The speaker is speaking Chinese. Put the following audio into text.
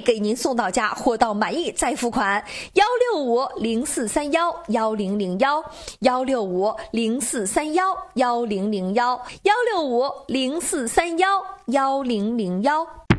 给您送到家，货到满意再付款。16504311001，16504311001，16504311001。